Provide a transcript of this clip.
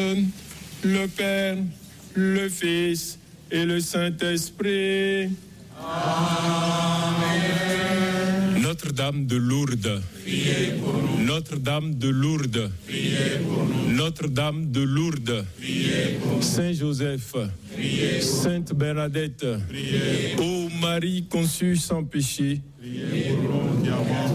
le Père, le Fils et le Saint-Esprit. Amen. Notre-Dame de Lourdes, priez pour nous. Notre-Dame de Lourdes, priez pour nous. Notre-Dame de Lourdes, priez pour nous. Saint Joseph, priez. Sainte Bernadette, priez. Ô Marie conçue sans péché, priez pour nous qui avons